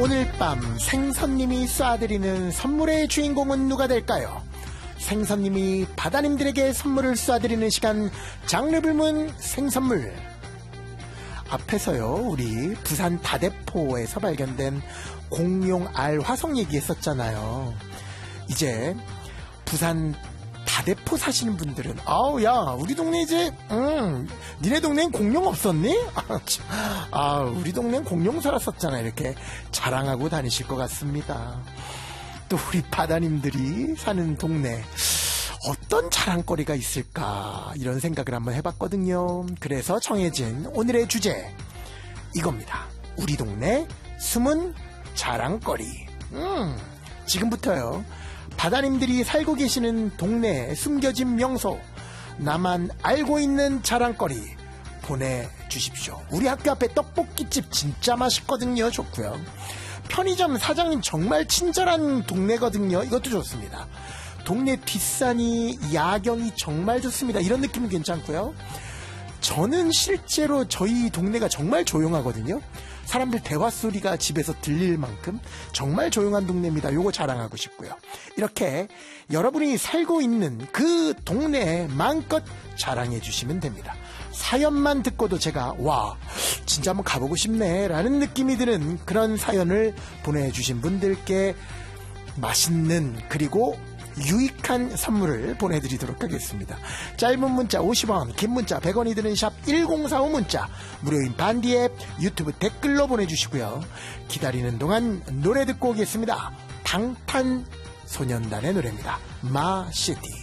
오늘 밤 생선님이 쏴드리는 선물의 주인공은 누가 될까요? 생선님이 바다님들에게 선물을 쏴드리는 시간, 장르불문 생선물. 앞에서요, 우리 부산 다대포에서 발견된 공룡 알 화석 얘기했었잖아요. 이제 부산 다대포 사시는 분들은 아우 야 우리 동네 이제 니네 동네엔 공룡 없었니? 우리 동네엔 공룡 살았었잖아, 이렇게 자랑하고 다니실 것 같습니다. 또 우리 바다님들이 사는 동네 어떤 자랑거리가 있을까, 이런 생각을 한번 해봤거든요. 그래서 정해진 오늘의 주제 이겁니다. 우리 동네 숨은 자랑거리. 지금부터요, 바다님들이 살고 계시는 동네에 숨겨진 명소, 나만 알고 있는 자랑거리 보내주십시오. 우리 학교 앞에 떡볶이집 진짜 맛있거든요. 좋고요. 편의점 사장님 정말 친절한 동네거든요. 이것도 좋습니다. 동네 뒷산이, 야경이 정말 좋습니다. 이런 느낌은 괜찮고요. 저는 실제로 저희 동네가 정말 조용하거든요. 사람들 대화 소리가 집에서 들릴 만큼 정말 조용한 동네입니다. 요거 자랑하고 싶고요. 이렇게 여러분이 살고 있는 그 동네에 마음껏 자랑해 주시면 됩니다. 사연만 듣고도 제가 와 진짜 한번 가보고 싶네 라는 느낌이 드는 그런 사연을 보내주신 분들께 맛있는 그리고 유익한 선물을 보내드리도록 하겠습니다. 짧은 문자 50원, 긴 문자 100원이 드는 샵 1045 문자, 무료인 반디 앱, 유튜브 댓글로 보내주시고요. 기다리는 동안 노래 듣고 오겠습니다. 방탄소년단의 노래입니다. 마시티.